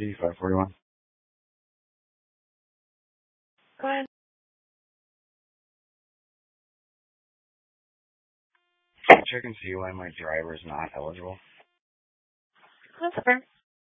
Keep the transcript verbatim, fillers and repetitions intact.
eighty-five forty-one. Go ahead. Can you check and see why my driver is not eligible? That's fair.